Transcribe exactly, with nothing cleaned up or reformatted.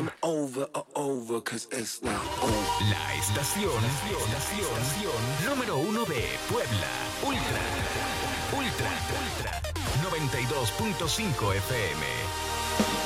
come over or over, 'cause it's not over. La estación, estación, estación número uno de Puebla. Ultra, Ultra, Ultra, noventa y dos punto cinco F M.